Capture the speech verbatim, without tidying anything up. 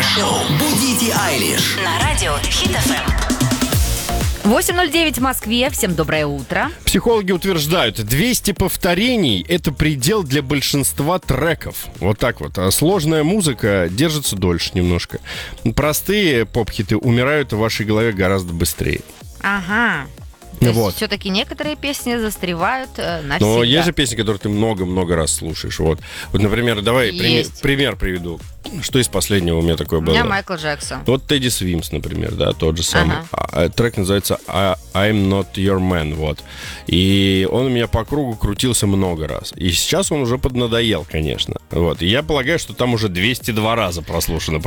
Шоу. Будите Айлиш На радио Хит эф эм. восемь ноль девять в Москве. Всем доброе утро. Психологи утверждают, двести повторений – это предел для большинства треков. Вот так вот. А сложная музыка держится дольше немножко. Простые поп-хиты умирают в вашей голове гораздо быстрее. Ага. То Вот. есть все-таки некоторые песни застревают э, навсегда. Но есть же песни, которые ты много-много раз слушаешь. Вот, вот например, давай пример, Есть. пример приведу. Что из последнего у меня такое У было? меня Майкл Джексон. Вот Тедди Свимс, например, да, тот же самый. Ага. А, а, трек называется I- I'm Not Your Man, вот. И он у меня по кругу крутился много раз. И сейчас он уже поднадоел, конечно. Вот. И я полагаю, что там уже двести два раза прослушано